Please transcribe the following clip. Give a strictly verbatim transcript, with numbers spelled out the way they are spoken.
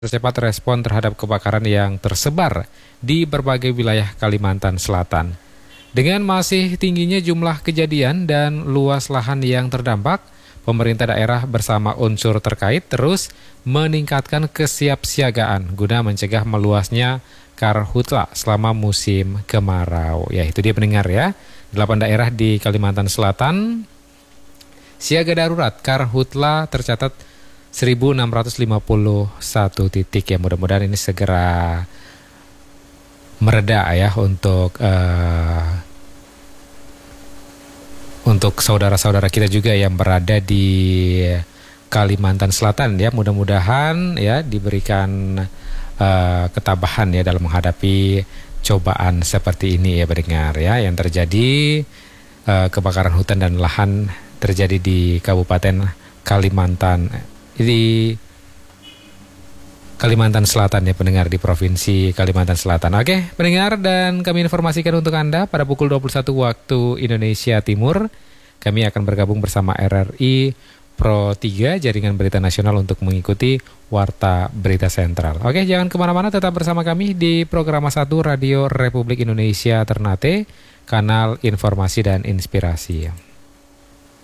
cepat respon terhadap kebakaran yang tersebar di berbagai wilayah Kalimantan Selatan. Dengan masih tingginya jumlah kejadian dan luas lahan yang terdampak, pemerintah daerah bersama unsur terkait terus meningkatkan kesiapsiagaan guna mencegah meluasnya karhutla selama musim kemarau. Ya, itu dia pendengar ya. Delapan daerah di Kalimantan Selatan siaga darurat karhutla tercatat seribu enam ratus lima puluh satu titik ya, mudah-mudahan ini segera mereda ya untuk uh, untuk saudara-saudara kita juga yang berada di Kalimantan Selatan ya, mudah-mudahan ya diberikan uh, ketabahan ya dalam menghadapi cobaan seperti ini ya pendengar ya, yang terjadi uh, kebakaran hutan dan lahan terjadi di Kabupaten Kalimantan di Kalimantan Selatan ya pendengar, di Provinsi Kalimantan Selatan. Oke pendengar, dan kami informasikan untuk Anda pada pukul dua puluh satu waktu Indonesia Timur kami akan bergabung bersama R R I Pro tiga Jaringan Berita Nasional untuk mengikuti Warta Berita Sentral. Oke, jangan kemana-mana, tetap bersama kami di Program satu Radio Republik Indonesia Ternate, kanal informasi dan inspirasi.